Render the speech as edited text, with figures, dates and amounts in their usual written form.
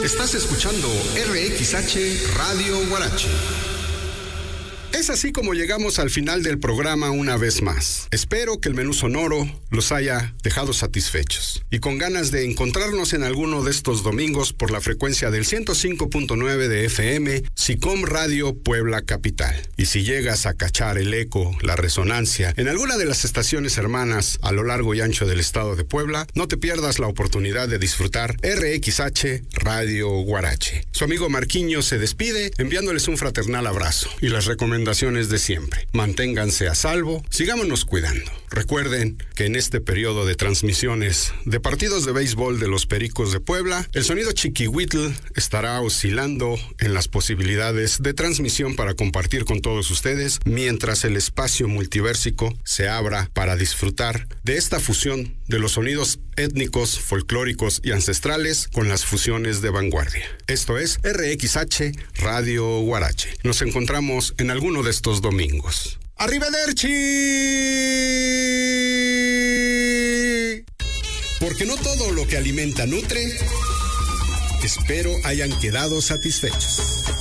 Estás escuchando RXH Radio Huarache. Es así como llegamos al final del programa una vez más. Espero que el menú sonoro los haya dejado satisfechos y con ganas de encontrarnos en alguno de estos domingos por la frecuencia del 105.9 de FM, SICOM Radio Puebla Capital. Y si llegas a cachar el eco, la resonancia, en alguna de las estaciones hermanas a lo largo y ancho del estado de Puebla, no te pierdas la oportunidad de disfrutar RXH Radio Huarache. Su amigo Marquiño se despide enviándoles un fraternal abrazo y las recomendaciones de siempre. Manténganse a salvo, sigámonos cuidando. Recuerden que en este periodo de transmisiones de partidos de béisbol de los Pericos de Puebla, el sonido chiquihuitl estará oscilando en las posibilidades de transmisión para compartir con todos ustedes, mientras el espacio multiversico se abra para disfrutar de esta fusión de los sonidos étnicos, folclóricos y ancestrales con las fusiones de vanguardia. Esto es RXH Radio Huarache. Nos encontramos en alguno de estos domingos. ¡Arrivederci! Porque no todo lo que alimenta nutre. Espero hayan quedado satisfechos.